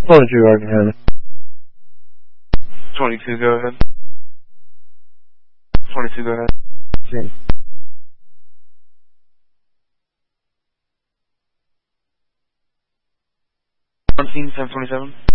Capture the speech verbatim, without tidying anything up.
twenty-two, I can have it. twenty-two, go ahead. twenty-two, go ahead. Okay. Seventeen, ten twenty-seven.